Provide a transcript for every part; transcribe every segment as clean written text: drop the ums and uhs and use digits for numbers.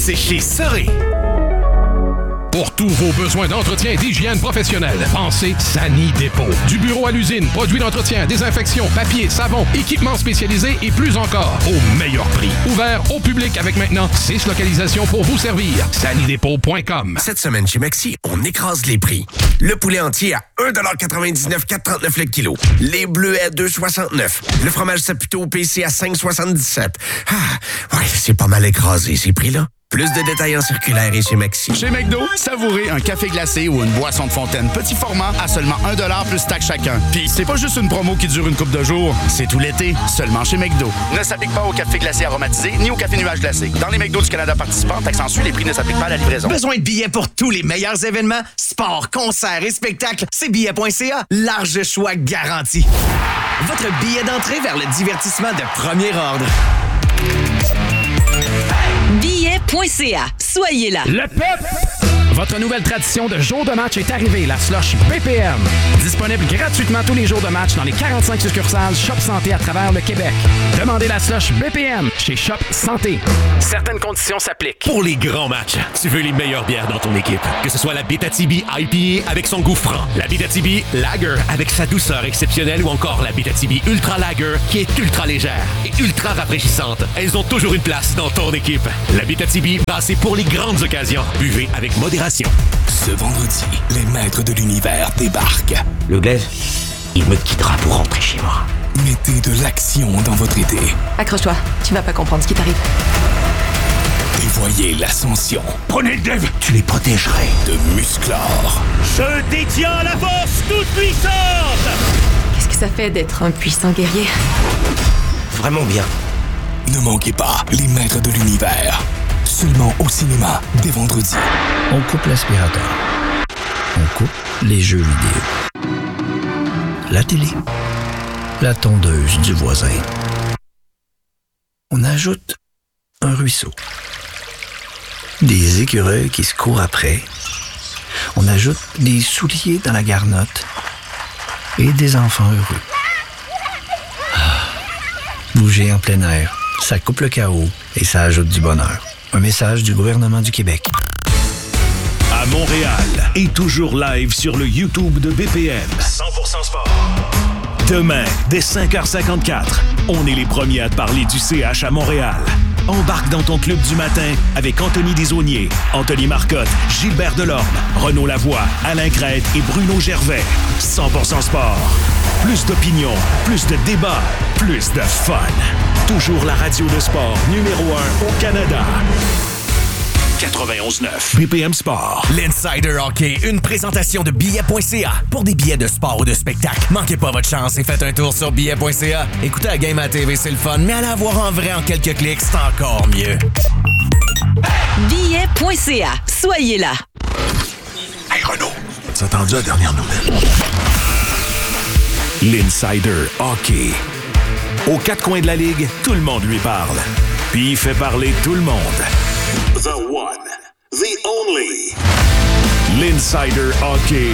c'est chez Soré. Pour tous vos besoins d'entretien et d'hygiène professionnelle, pensez Sani Dépôt. Du bureau à l'usine, produits d'entretien, désinfection, papier, savon, équipements spécialisés et plus encore, au meilleur prix. Ouvert au public avec maintenant 6 localisations pour vous servir. sanidépôt.com. Cette semaine chez Maxi, on écrase les prix. Le poulet entier à 1,99$, 4,39$ le kilo. Les bleus à 2,69$. Le fromage Saputo PC à 5,77$. Ah, ouais, c'est pas mal écrasé ces prix-là. Plus de détails en circulaire et chez Maxi. Chez McDo, savourez un café glacé ou une boisson de fontaine petit format à seulement 1$ plus taxe chacun. Puis c'est pas juste une promo qui dure une couple de jours, c'est tout l'été, seulement chez McDo. Ne s'applique pas au café glacé aromatisé ni au café nuage glacé. Dans les McDo du Canada participants, taxe en Suisse, les prix ne s'appliquent pas à la livraison. Besoin de billets pour tous les meilleurs événements? Sport, concerts et spectacles, c'est billets.ca. Large choix garanti. Votre billet d'entrée vers le divertissement de premier ordre. Billets.ca. Soyez là. Le peuple! Votre nouvelle tradition de jour de match est arrivée, la slush BPM. Disponible gratuitement tous les jours de match dans les 45 succursales Shop Santé à travers le Québec. Demandez la slush BPM chez Shop Santé. Certaines conditions s'appliquent. Pour les grands matchs, tu veux les meilleures bières dans ton équipe. Que ce soit la Abitibi IPA avec son goût franc, la Abitibi Lager avec sa douceur exceptionnelle ou encore la Abitibi Ultra Lager qui est ultra légère et ultra rafraîchissante. Elles ont toujours une place dans ton équipe. La Abitibi, c'est pour les grandes occasions. Buvez avec modération. Ce vendredi, les maîtres de l'univers débarquent. Le Glaise, il me quittera pour rentrer chez moi. Mettez de l'action dans votre été. Accroche-toi, tu vas pas comprendre ce qui t'arrive. Et voyez l'ascension. Prenez le Dev, tu les protégerais. De Musclor. Je détiens la force toute puissante. Qu'est-ce que ça fait d'être un puissant guerrier? Vraiment bien. Ne manquez pas les maîtres de l'univers. Seulement au cinéma, dès vendredi. On coupe l'aspirateur. On coupe les jeux vidéo. La télé. La tondeuse du voisin. On ajoute un ruisseau. Des écureuils qui se courent après. On ajoute des souliers dans la garnotte. Et des enfants heureux. Bouger en plein air, ça coupe le chaos et ça ajoute du bonheur. Un message du gouvernement du Québec. À Montréal et toujours live sur le YouTube de BPM. 100% sport. Demain, dès 5h54, on est les premiers à te parler du CH à Montréal. Embarque dans ton club du matin avec Anthony Desaulniers, Anthony Marcotte, Gilbert Delorme, Renaud Lavoie, Alain Crête et Bruno Gervais. 100% sport. Plus d'opinion, plus de débats, plus de fun. Toujours la radio de sport numéro 1 au Canada. 91.9 BPM Sport. L'Insider Hockey, une présentation de billets.ca. Pour des billets de sport ou de spectacle, manquez pas votre chance et faites un tour sur billets.ca. Écoutez la game à la TV, c'est le fun, mais allez la voir en vrai en quelques clics, c'est encore mieux. Billets.ca. Soyez là. Hey Renaud, t'as entendu la dernière nouvelle? L'Insider Hockey. Aux quatre coins de la ligue, tout le monde lui parle. Puis il fait parler tout le monde. The one, the only. L'Insider Hockey.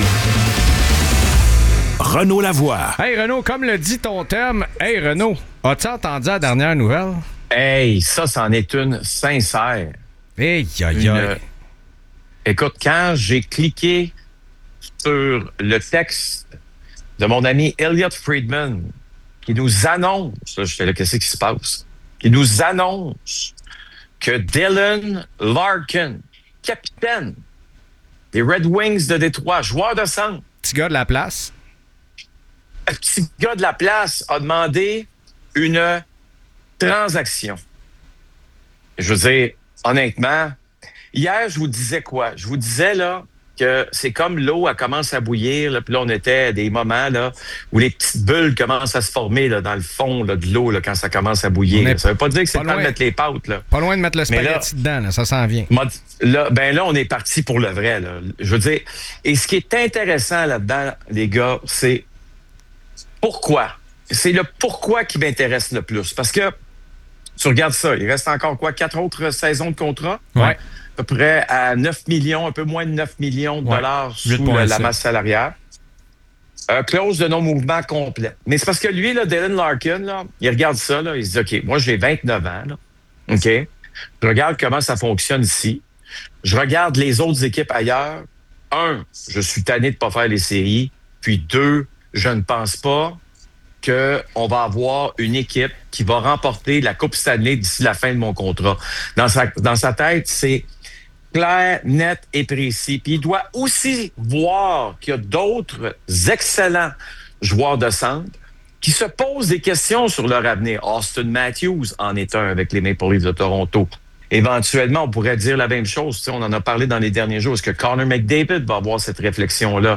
Renaud Lavoie. Hey Renaud, comme le dit ton thème, hey Renaud, as-tu entendu la dernière nouvelle? Hey, ça, c'en est une sincère. Hey, aïe, aïe. Écoute, quand j'ai cliqué sur le texte de mon ami Elliot Friedman, qui nous annonce, là, je fais là, qu'est-ce qui se passe? Qui nous annonce que Dylan Larkin, capitaine des Red Wings de Détroit, joueur de centre. Petit gars de la place. Un petit gars de la place a demandé une transaction. Je veux dire, honnêtement, hier, je vous disais quoi? Je vous disais, là, que c'est comme l'eau, elle commence à bouillir, là, puis là, on était à des moments, là, où les petites bulles commencent à se former, là, dans le fond, là, de l'eau, là, quand ça commence à bouillir. Ça veut pas dire que c'est le temps de mettre les pâtes, là. Pas loin de mettre le spaghetti dedans, là, ça s'en vient. Là, on est parti pour le vrai, là. Je veux dire, et ce qui est intéressant là-dedans, les gars, c'est pourquoi. C'est le pourquoi qui m'intéresse le plus. Parce que, tu regardes ça, il reste encore quoi? 4 autres saisons de contrat? Ouais. À peu près à 9 millions, un peu moins de 9 millions de dollars sous la masse salariale. Clause de non-mouvement complet. Mais c'est parce que lui, là, Dylan Larkin, là, il regarde ça, là, il se dit, OK, moi, j'ai 29 ans, là. OK? Je regarde comment ça fonctionne ici. Je regarde les autres équipes ailleurs. 1, je suis tanné de ne pas faire les séries. Puis 2, je ne pense pas qu'on va avoir une équipe qui va remporter la Coupe Stanley d'ici la fin de mon contrat. Dans sa tête, c'est clair, net et précis. Puis il doit aussi voir qu'il y a d'autres excellents joueurs de centre qui se posent des questions sur leur avenir. Austin Matthews en est un avec les Maple Leafs de Toronto. Éventuellement, on pourrait dire la même chose. Tu sais, on en a parlé dans les derniers jours. Est-ce que Connor McDavid va avoir cette réflexion-là?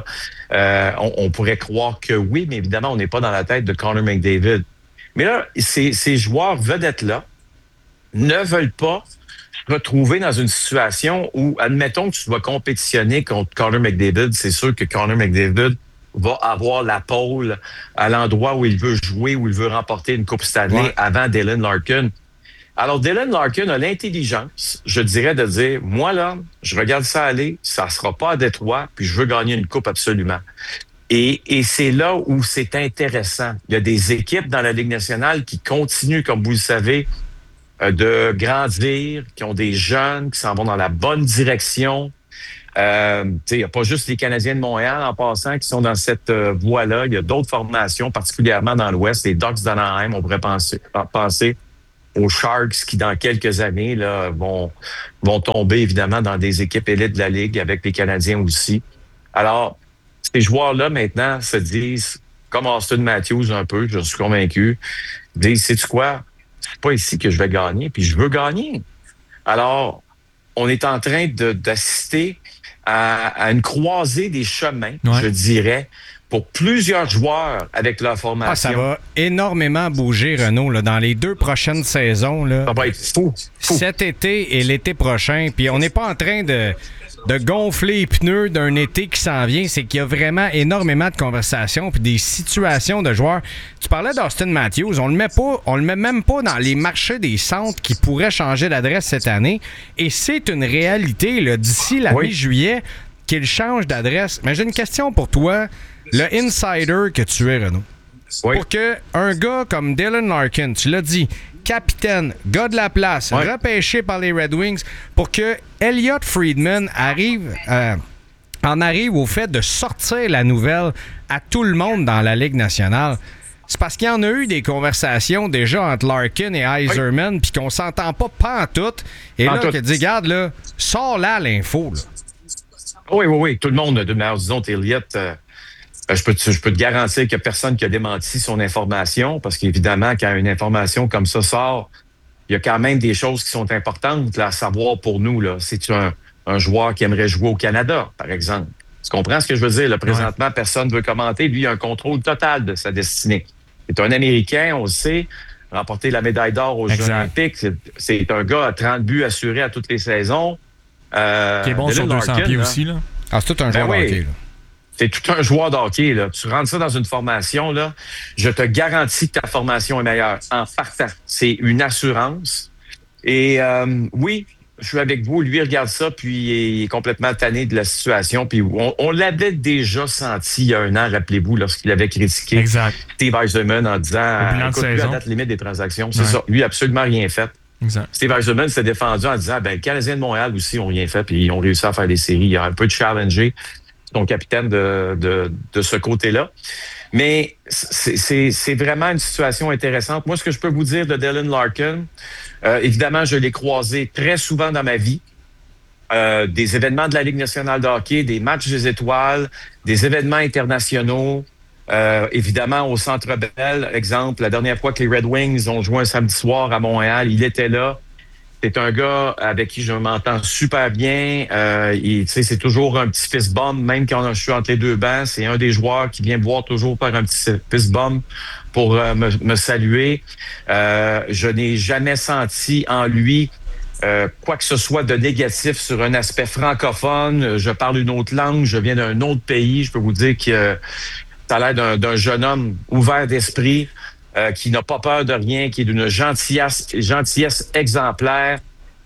On pourrait croire que oui, mais évidemment, on n'est pas dans la tête de Connor McDavid. Mais là, ces joueurs vedettes-là ne veulent pas se retrouver dans une situation où, admettons que tu dois compétitionner contre Connor McDavid, c'est sûr que Connor McDavid va avoir la pole à l'endroit où il veut jouer, où il veut remporter une Coupe Stanley avant Dylan Larkin. Alors, Dylan Larkin a l'intelligence, je dirais, de dire, moi, là, je regarde ça aller, ça sera pas à Détroit, puis je veux gagner une coupe absolument. Et c'est là où c'est intéressant. Il y a des équipes dans la Ligue nationale qui continuent, comme vous le savez, de grandir, qui ont des jeunes, qui s'en vont dans la bonne direction. Il n'y a pas juste les Canadiens de Montréal, en passant, qui sont dans cette voie-là. Il y a d'autres formations, particulièrement dans l'Ouest. Les Ducks d'Anaheim, on pourrait penser aux Sharks qui, dans quelques années, là, vont tomber, évidemment, dans des équipes élites de la Ligue, avec les Canadiens aussi. Alors, ces joueurs-là, maintenant, se disent, comme Austin Matthews un peu, je suis convaincu, disent, sais-tu quoi? C'est pas ici que je vais gagner, puis je veux gagner. Alors, on est en train d'assister à une croisée des chemins, je dirais, pour plusieurs joueurs avec leur formation. Ça va énormément bouger, Renaud, là, dans les 2 prochaines saisons. Là, ça va être fou. Cet été et l'été prochain. Puis on n'est pas en train de gonfler les pneus d'un été qui s'en vient. C'est qu'il y a vraiment énormément de conversations puis des situations de joueurs. Tu parlais d'Austin Matthews. On le met même pas dans les marchés des centres qui pourraient changer d'adresse cette année. Et c'est une réalité là, d'ici la mi-juillet qu'il change d'adresse. Mais j'ai une question pour toi. Le insider que tu es, Renaud. Pour que un gars comme Dylan Larkin, tu l'as dit, capitaine, gars de la place, repêché par les Red Wings, pour que Elliott Friedman en arrive au fait de sortir la nouvelle à tout le monde dans la Ligue nationale. C'est parce qu'il y en a eu des conversations déjà entre Larkin et Yzerman, puis qu'on s'entend pas pantoute. Et là, qu'il dit, regarde, là, sors là l'info. Là. Oui. Tout le monde, disons, Elliott... Je peux te garantir qu'il n'y a personne qui a démenti son information, parce qu'évidemment, quand une information comme ça sort, il y a quand même des choses qui sont importantes là, à savoir pour nous. Là. C'est-tu un joueur qui aimerait jouer au Canada, par exemple? Tu comprends ce que je veux dire? Là, présentement, personne ne veut commenter. Lui, il a un contrôle total de sa destinée. C'est un Américain, on le sait, remporté la médaille d'or aux Jeux olympiques. C'est un gars à 30 buts assurés à toutes les saisons. Qui est bon sur 200 pieds aussi. Là. C'est tout un joueur de hockey, là. C'est tout un joueur de hockey, là. Tu rentres ça dans une formation, là, je te garantis que ta formation est meilleure en partant. C'est une assurance. Et oui, je suis avec vous. Lui, il regarde ça, puis il est complètement tanné de la situation. Puis on l'avait déjà senti il y a 1 an, rappelez-vous, lorsqu'il avait critiqué Steve Yzerman en disant écoute, lui, à date limite des transactions. C'est ça. Lui, absolument rien fait. Exact. Steve Yzerman s'est défendu en disant les Canadiens de Montréal aussi ont rien fait, puis ils ont réussi à faire des séries. Il a un peu challengé son capitaine de ce côté-là. Mais c'est vraiment une situation intéressante. Moi, ce que je peux vous dire de Dylan Larkin, évidemment, je l'ai croisé très souvent dans ma vie. Des événements de la Ligue nationale de hockey, des matchs des étoiles, des événements internationaux. Évidemment, au Centre Bell, exemple, la dernière fois que les Red Wings ont joué un samedi soir à Montréal, il était là. C'est un gars avec qui je m'entends super bien. C'est toujours un petit fist bump, même quand je suis entre les 2 bancs. C'est un des joueurs qui vient me voir toujours faire un petit fist bump pour me saluer. Je n'ai jamais senti en lui quoi que ce soit de négatif sur un aspect francophone. Je parle une autre langue, je viens d'un autre pays. Je peux vous dire que ça a l'air d'un jeune homme ouvert d'esprit. Qui n'a pas peur de rien, qui est d'une gentillesse exemplaire,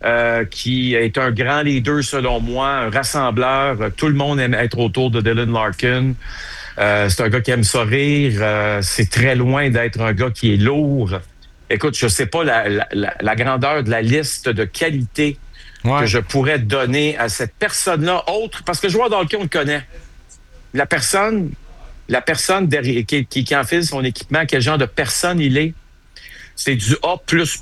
qui est un grand leader selon moi, un rassembleur. Tout le monde aime être autour de Dylan Larkin. C'est un gars qui aime ça rire. C'est très loin d'être un gars qui est lourd. écoute, je sais pas la grandeur de la liste de qualités que je pourrais donner à cette personne-là, autre, parce que le joueur d'hockey, on le connaît. La personne derrière, qui enfile son équipement, quel genre de personne il est, c'est du A+++.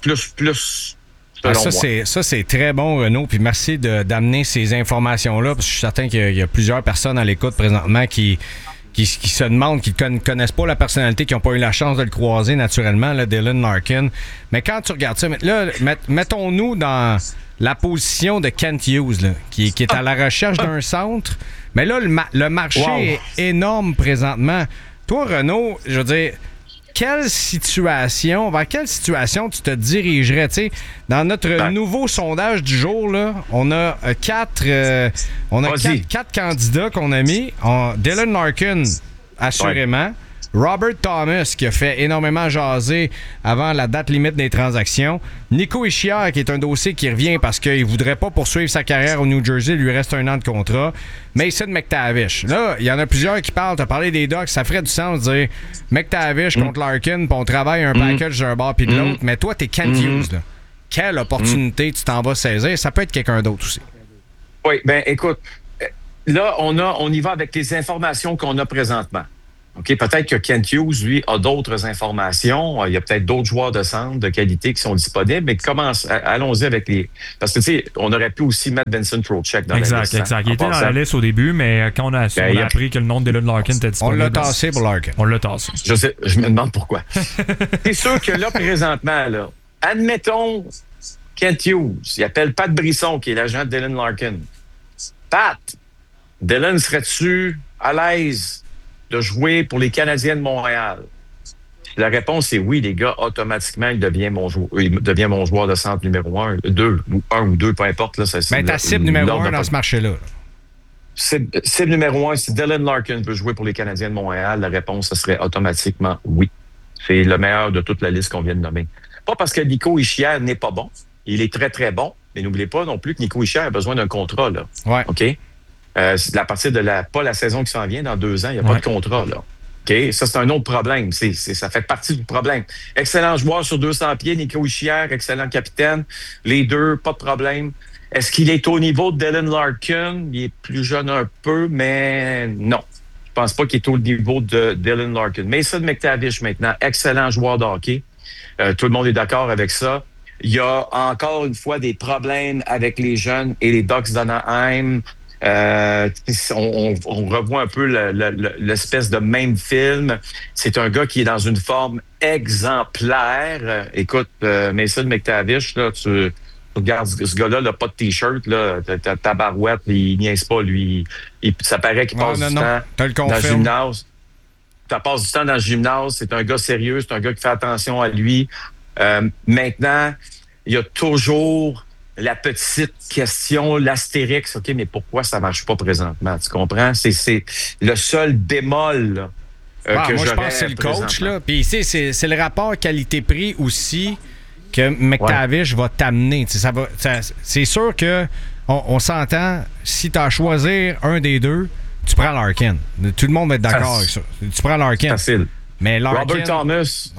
Ça, c'est très bon, Renaud. Puis merci d'amener ces informations-là, parce que je suis certain qu'il y a plusieurs personnes à l'écoute présentement qui se demandent, qui ne connaissent pas la personnalité, qui n'ont pas eu la chance de le croiser naturellement, là, Dylan Larkin. Mais quand tu regardes ça, là, mettons-nous dans la position de Kent Hughes, là, qui est à la recherche d'un centre. Mais là, le marché est énorme présentement. Toi, Renaud, je veux dire, vers quelle situation tu te dirigerais? T'sais, dans notre nouveau sondage du jour, là, on a quatre candidats qu'on a mis. Dylan Larkin, assurément. Robert Thomas, qui a fait énormément jaser avant la date limite des transactions. Nico Hischier, qui est un dossier qui revient parce qu'il ne voudrait pas poursuivre sa carrière au New Jersey. Il lui reste 1 an de contrat. Mason McTavish. Là, il y en a plusieurs qui parlent. Tu as parlé des Ducks. Ça ferait du sens de dire McTavish contre Larkin, puis on travaille un package d'un bord puis de l'autre. Mais toi, t'es Kent Hughes. Là. Quelle opportunité tu t'en vas saisir? Ça peut être quelqu'un d'autre aussi. Oui, bien, écoute, là, on y va avec les informations qu'on a présentement. OK, peut-être que Kent Hughes, lui, a d'autres informations. Il y a peut-être d'autres joueurs de centre de qualité qui sont disponibles, mais allons-y avec les... Parce que, tu sais, on aurait pu aussi mettre Vincent Trocheck dans la liste. Exact. Il était dans la liste au début, mais quand on a appris que le nom de Dylan Larkin était disponible... On l'a tassé pour Larkin. On l'a tassé. Je me demande pourquoi. C'est sûr que là, présentement, là, admettons Kent Hughes, il appelle Pat Brisson, qui est l'agent de Dylan Larkin. Pat, Dylan, serais-tu à l'aise de jouer pour les Canadiens de Montréal? La réponse est oui, les gars, automatiquement, il devient mon joueur de centre numéro 1, 2, ou 1 ou 2, peu importe. Là, mais ta cible numéro 1 dans ce marché-là. Cible numéro 1, si Dylan Larkin veut jouer pour les Canadiens de Montréal, la réponse, ce serait automatiquement oui. C'est le meilleur de toute la liste qu'on vient de nommer. Pas parce que Nico Hischier n'est pas bon. Il est très, très bon. Mais n'oubliez pas non plus que Nico Hischier a besoin d'un contrat, là. Ouais. OK? À partir de pas la saison qui s'en vient, dans 2 ans, il n'y a pas de contrat, là. OK? Ça, c'est un autre problème. Ça fait partie du problème. Excellent joueur sur 200 pieds, Nico Hischier, excellent capitaine. Les deux, pas de problème. Est-ce qu'il est au niveau de Dylan Larkin? Il est plus jeune un peu, mais non. Je pense pas qu'il est au niveau de Dylan Larkin. Mason McTavish, maintenant, excellent joueur de hockey. Tout le monde est d'accord avec ça. Il y a encore une fois des problèmes avec les jeunes et les Ducks d'Anaheim. On revoit un peu l'espèce de même film. C'est un gars qui est dans une forme exemplaire. Écoute, Mason McTavish, là, tu regardes ce gars-là, là, pas de T-shirt, là, ta barouette, il niaise pas, lui. Ça paraît qu'il passe du temps dans le gymnase. Tu passes du temps dans le gymnase. C'est un gars sérieux, c'est un gars qui fait attention à lui. Maintenant, il y a toujours la petite question, l'astérix, OK, mais pourquoi ça marche pas présentement? Tu comprends? C'est le seul bémol là, que moi, je pense que c'est le coach. Là. Puis c'est le rapport qualité-prix aussi que McTavish va t'amener. C'est sûr que on s'entend, si tu as à choisir un des deux, tu prends Larkin. Tout le monde va être d'accord avec ça. Tu prends Larkin. Facile. Mais Larkin, Robert Thomas.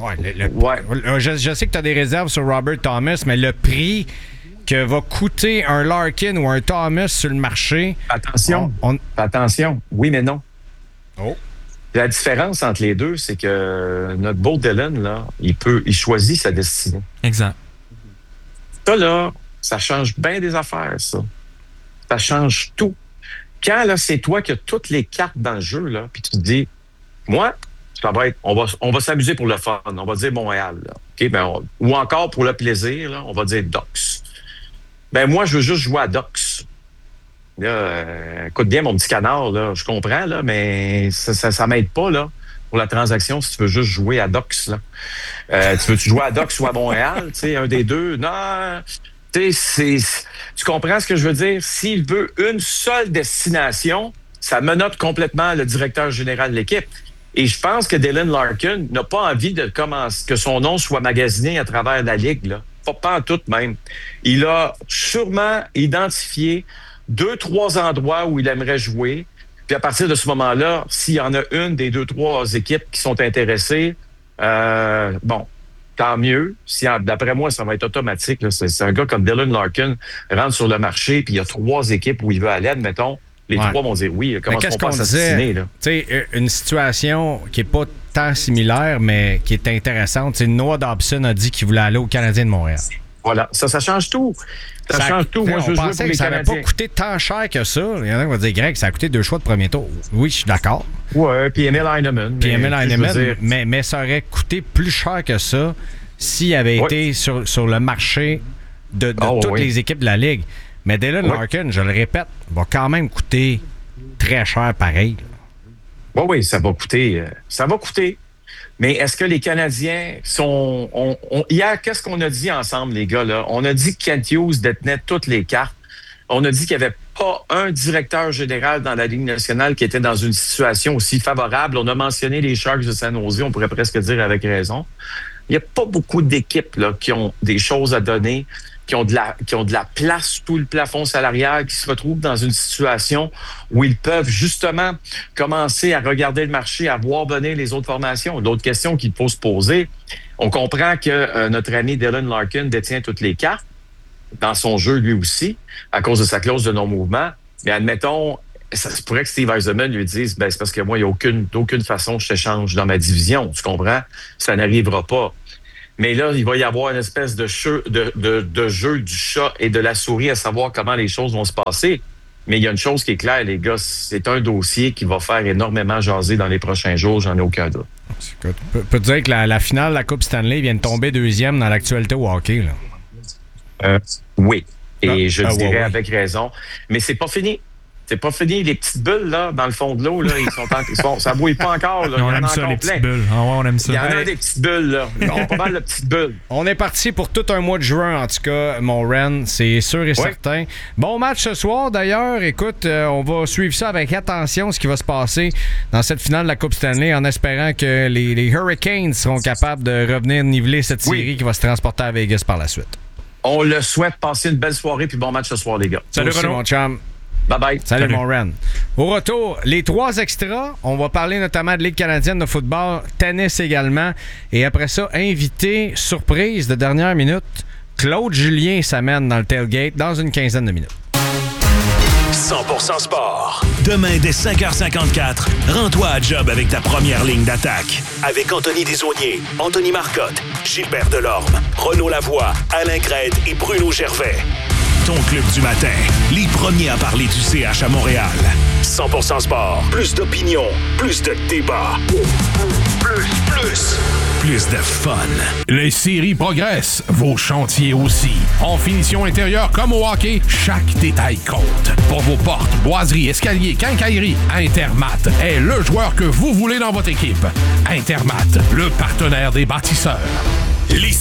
Je sais que tu as des réserves sur Robert Thomas, mais le prix que va coûter un Larkin ou un Thomas sur le marché... Attention. Oui, mais non. Oh. La différence entre les deux, c'est que notre beau Dylan, là, il choisit sa destinée. Exact. Ça, là, ça change bien des affaires, ça. Ça change tout. Quand, là, c'est toi qui as toutes les cartes dans le jeu, là, puis tu te dis, moi, ça va être, on va s'amuser pour le fun. On va dire Montréal, là. Okay? Ou encore pour le plaisir, là, on va dire Ducks. Moi, je veux juste jouer à Ducks. Là, écoute bien mon petit canard, là, je comprends, là, mais ça m'aide pas, là, pour la transaction, si tu veux juste jouer à Ducks, là. Tu veux-tu jouer à Ducks ou à Montréal, tu sais, un des deux? Non, tu sais, tu comprends ce que je veux dire? S'il veut une seule destination, ça menotte complètement le directeur général de l'équipe. Et je pense que Dylan Larkin n'a pas envie que son nom soit magasiné à travers la Ligue, là. Pas en tout même. Il a sûrement identifié 2-3 endroits où il aimerait jouer. Puis à partir de ce moment-là, s'il y en a une des 2-3 équipes qui sont intéressées, tant mieux. D'après moi, ça va être automatique. Là. C'est un gars comme Dylan Larkin rentre sur le marché, puis il y a 3 équipes où il veut aller, admettons. Les 3 vont dire oui. Comment qu'est-ce qu'on disait? Une situation qui n'est pas tant similaire, mais qui est intéressante. Noah Dobson a dit qu'il voulait aller au Canadien de Montréal. Voilà. Ça change tout. Ça change tout. Moi, je pensais que ça n'avait pas coûté tant cher que ça. Il y en a qui vont dire, Greg, ça a coûté 2 choix de premier tour. Oui, je suis d'accord. Oui, puis Emil Heinemann. Mais ça aurait coûté plus cher que ça s'il avait été sur le marché de toutes les équipes de la Ligue. Mais Dylan Larkin, je le répète, va quand même coûter très cher pareil. Oui, ça va coûter. Ça va coûter. Mais est-ce que les Canadiens sont... Hier, qu'est-ce qu'on a dit ensemble, les gars? Là? On a dit que Kent Hughes détenait toutes les cartes. On a dit qu'il n'y avait pas un directeur général dans la Ligue nationale qui était dans une situation aussi favorable. On a mentionné les Sharks de San Jose, on pourrait presque dire avec raison. Il n'y a pas beaucoup d'équipes là, qui ont des choses à donner, qui ont de la place sous le plafond salarial, qui se retrouvent dans une situation où ils peuvent justement commencer à regarder le marché, à voir venir les autres formations. L'autre question qu'il faut se poser, on comprend que notre ami Dylan Larkin détient toutes les cartes dans son jeu lui aussi, à cause de sa clause de non-mouvement. Mais admettons, ça se pourrait que Steve Yzerman lui dise, c'est parce que moi, il n'y a d'aucune façon que je t'échange dans ma division. Tu comprends? Ça n'arrivera pas. Mais là, il va y avoir une espèce de jeu du chat et de la souris à savoir comment les choses vont se passer. Mais il y a une chose qui est claire, les gars, c'est un dossier qui va faire énormément jaser dans les prochains jours, j'en ai aucun doute. Je peux te dire que la finale de la Coupe Stanley vient de tomber 2e dans l'actualité au hockey. Là. Oui, et je dirais avec raison. Mais c'est pas fini. C'est pas fini. Les petites bulles, là, dans le fond de l'eau, là, ça bouille pas encore. Là. On aime ça, les petites bulles. On aime ça. Il y en a des petites bulles, là. Ils ont pas mal de petites bulles. On est parti pour tout un mois de juin, en tout cas, mon Ren, c'est sûr et certain. Bon match ce soir, d'ailleurs. Écoute, on va suivre ça avec attention, ce qui va se passer dans cette finale de la Coupe Stanley, en espérant que les Hurricanes seront capables de revenir niveler cette série qui va se transporter à Vegas par la suite. On le souhaite. Passer une belle soirée, puis bon match ce soir, les gars. Salut, mon chum. Bye-bye. Salut, mon Ren. Au retour, les 3 extras. On va parler notamment de Ligue canadienne de football, tennis également. Et après ça, invité surprise de dernière minute, Claude Julien s'amène dans le tailgate dans une quinzaine de minutes. 100% sport. Demain, dès 5h54, rends-toi à job avec ta première ligne d'attaque. Avec Anthony Desaulniers, Anthony Marcotte, Gilbert Delorme, Renaud Lavoie, Alain Crête et Bruno Gervais. Ton club du matin, les premiers à parler du CH à Montréal. 100% sport, plus d'opinion, plus de débat. Plus de fun. Les séries progressent, vos chantiers aussi. En finition intérieure comme au hockey, chaque détail compte. Pour vos portes, boiseries, escaliers, quincailleries, Intermat est le joueur que vous voulez dans votre équipe. Intermat, le partenaire des bâtisseurs.